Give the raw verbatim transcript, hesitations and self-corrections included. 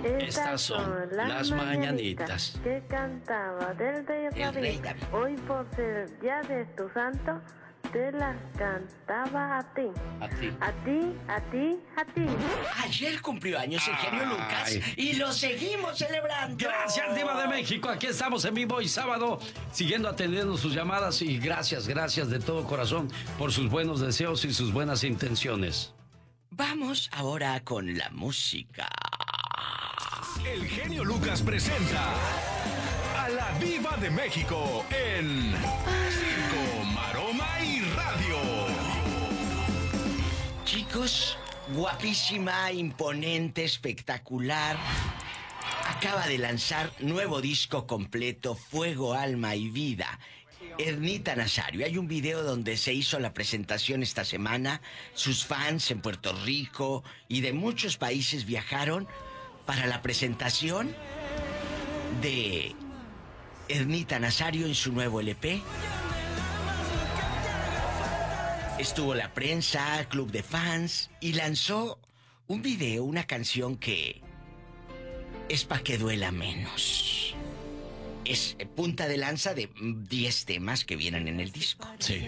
Estas son las mañanitas que cantaba del rey el rey David. David. Hoy por ser día de tu santo, te las cantaba a ti. A ti. A ti, a ti, a ti. Ayer cumplió años el genio Ay. Lucas y lo seguimos celebrando. Gracias, Diva de México. Aquí estamos en vivo y sábado, siguiendo atendiendo sus llamadas. Y gracias, gracias de todo corazón por sus buenos deseos y sus buenas intenciones. Vamos ahora con la música. El genio Lucas presenta a la Diva de México en Circo, Maroma y Radio. Chicos, guapísima, imponente, espectacular. Acaba de lanzar nuevo disco completo, Fuego, Alma y Vida. Ernita Nazario. Hay un video donde se hizo la presentación esta semana. Sus fans en Puerto Rico y de muchos países viajaron para la presentación de Ernita Nazario en su nuevo L P. Estuvo la prensa, club de fans y lanzó un video, una canción que es pa' que duela menos. Es punta de lanza de diez temas que vienen en el disco. Sí.